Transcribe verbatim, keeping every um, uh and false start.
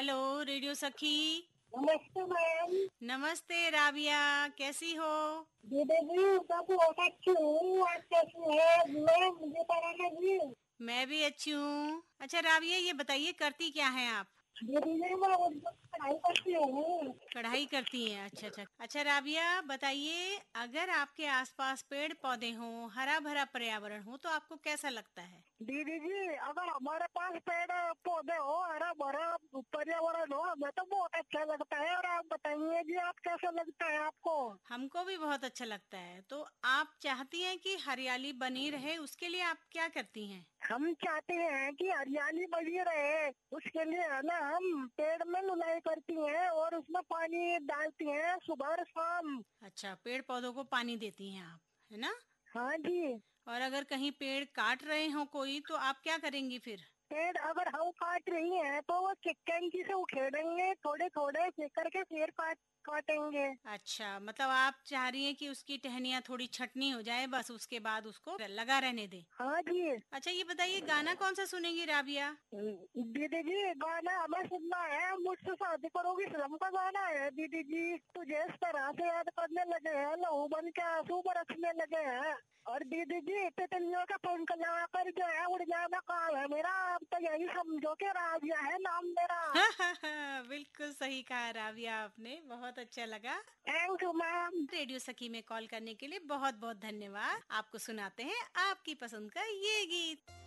Hello radio सखी। नमस्ते ma'am. नमस्ते राबिया, कैसी हो? दीदी जी सब बहुत अच्छी हूँ। आप कैसी है मैम? मुझे बताना जी। मैं भी अच्छी हूँ। अच्छा राबिया, ये बताइए करती क्या हैं आप? दीदी जी मैं उर्दू की पढ़ाई करती हूँ। पढ़ाई करती हैं? अच्छा अच्छा अच्छा राबिया बताइए, अगर आपके आसपास पेड़ पौधे हों, हरा भरा पर्यावरण हो तो आपको कैसा लगता है? दीदी जी अगर हमारे पास पेड़ पौधे हो, हरा भरा पर्यावरण हो, हमें तो बहुत अच्छा लगता है। और आप बताइए जी, आप कैसा लगता है आपको? हमको भी बहुत अच्छा लगता है। तो आप चाहती हैं कि हरियाली बनी रहे, उसके लिए आप क्या करती हैं? हम चाहते हैं कि हरियाली बनी रहे, उसके लिए है ना हम पेड़ में धुलाई करती हैं और उसमें पानी डालती हैं सुबह और शाम। अच्छा, पेड़ पौधों को पानी देती हैं आप, है ना? हाँ जी। और अगर कहीं पेड़ काट रहे हो कोई, तो आप क्या करेंगी फिर? पेड़ अगर हम काट रही हैं तो वो कैंची से उखेड़ेंगे, थोड़े थोड़े से करके फिर काट काटेंगे। अच्छा, मतलब आप चाह रही हैं कि उसकी टहनियाँ थोड़ी छटनी हो जाए, बस उसके बाद उसको लगा रहने दें। हाँ जी। अच्छा ये बताइए, गाना कौन सा सुनेंगी राबिया? दीदी जी गाना हमें सुनना है, मुझसे शादी करोगी फिल्म का गाना है। दीदी जी तुझे इस तरह से याद करने लगे हैं, लहू बन के आंसू बरसने लगे हैं। और दीदी जी तितलियों का पंख लगा कर जो है उड़ जाना काम है मेरा। आप तो यही समझो कि राजिया है नाम मेरा। बिल्कुल सही कहा राबिया, आपने बहुत अच्छा लगा। Thank you ma'am. रेडियो सखी में कॉल करने के लिए बहुत बहुत धन्यवाद। आपको सुनाते हैं आपकी पसंद का ये गीत।